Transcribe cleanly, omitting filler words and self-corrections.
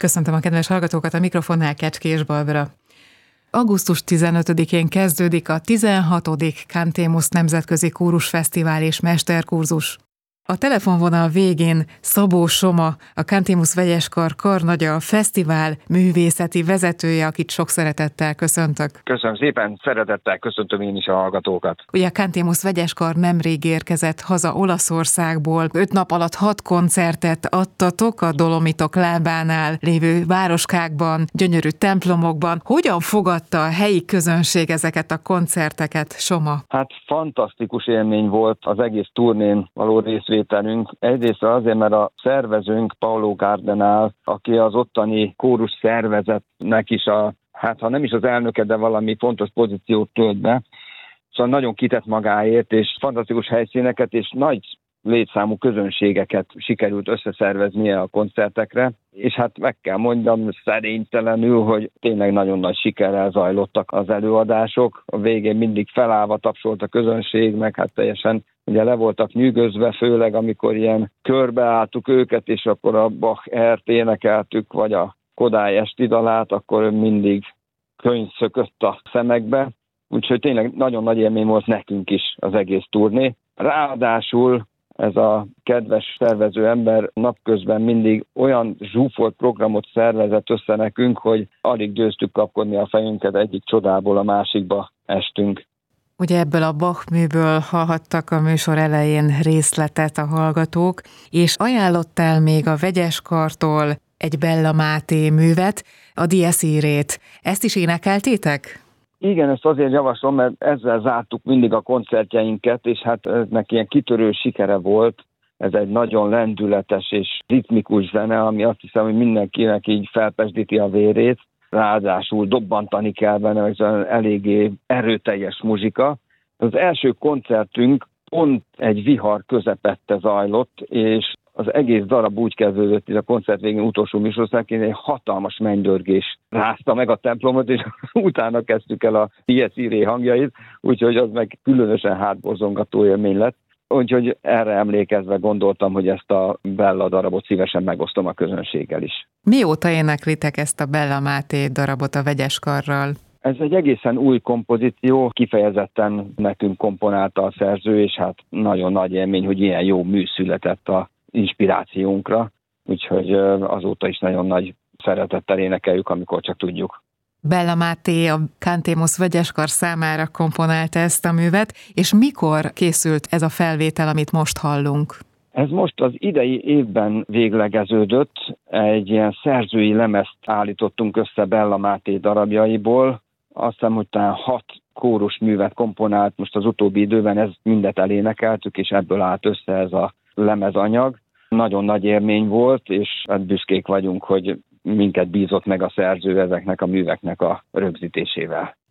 Köszöntöm a kedves hallgatókat, a mikrofonnál Kecskés Barbara. Augusztus 15-én kezdődik a 16. Cantemus Nemzetközi Kórusfesztivál és Mesterkurzus. A telefonvonal végén Szabó Soma, a Cantemus Vegyeskar karnagya, a fesztivál művészeti vezetője, akit sok szeretettel köszöntök. Köszönöm szépen, szeretettel köszöntöm én is a hallgatókat. Ugye a Cantemus Vegyeskar nemrég érkezett haza Olaszországból. 5 nap alatt 6 koncertet adtatok a Dolomitok lábánál lévő városkákban, gyönyörű templomokban. Hogyan fogadta a helyi közönség ezeket a koncerteket, Soma? Hát fantasztikus élmény volt az egész turnén való részvételünk. Egyrészt azért, mert a szervezőnk, Paolo Cardenal, aki az ottani kórus szervezetnek is ha nem is az elnöke, de valami fontos pozíciót tölt be. Szóval nagyon kitett magáért, és fantasztikus helyszíneket, és nagy létszámú közönségeket sikerült összeszerveznie a koncertekre, és hát meg kell mondjam szerénytelenül, hogy tényleg nagyon nagy sikerrel zajlottak az előadások. A végén mindig felállva tapsolt a közönség, meg hát teljesen ugye le voltak nyűgözve, főleg amikor ilyen körbeálltuk őket, és akkor a Bach Ert énekeltük, vagy a Kodály esti dalát, akkor mindig könyv szökött a szemekbe. Úgyhogy tényleg nagyon nagy élmény volt nekünk is az egész turné. Ráadásul ez a kedves szervező ember napközben mindig olyan zsúfolt programot szervezett össze nekünk, hogy alig győztük kapkodni a fejünket, egyik csodából a másikba estünk. Ugye ebből a Bach műből hallhattak a műsor elején részletet a hallgatók, és ajánlottál még a Vegyeskartól egy Bella Máté művet, a Dies Irae-t. Ezt is énekeltétek? Igen, ezt azért javaslom, mert ezzel zártuk mindig a koncertjeinket, és hát ennek ilyen kitörő sikere volt. Ez egy nagyon lendületes és ritmikus zene, ami azt hiszem, hogy mindenkinek így felpesdíti a vérét. Ráadásul dobbantani kell benne, ez eléggé erőteljes muzsika. Az első koncertünk pont egy vihar közepette zajlott, és az egész darab úgy kezdődött, hogy a koncert végén utolsó műsországként egy hatalmas mennydörgés rázta meg a templomot, és utána kezdtük el a Dies Irae hangjait, úgyhogy az meg különösen hátborzongató élmény lett. Úgyhogy erre emlékezve gondoltam, hogy ezt a Bella darabot szívesen megosztom a közönséggel is. Mióta éneklitek ezt a Bella Máté darabot a Vegyeskarral? Ez egy egészen új kompozíció, kifejezetten nekünk komponálta a szerző, és hát nagyon nagy élmény, hogy ilyen jó mű született a inspirációnkra, úgyhogy azóta is nagyon nagy szeretettel énekeljük, amikor csak tudjuk. Bella Máté a Cantemus Vegyeskar számára komponálta ezt a művet, és mikor készült ez a felvétel, amit most hallunk? Ez most az idei évben véglegeződött, egy ilyen szerzői lemezt állítottunk össze Bella Máté darabjaiból. Azt hiszem, hogy talán 6 kórus művet komponált, most az utóbbi időben ezt mindet elénekeltük, és ebből állt össze ez a lemezanyag. Nagyon nagy élmény volt, és büszkék vagyunk, hogy minket bízott meg a szerző ezeknek a műveknek a rögzítésével.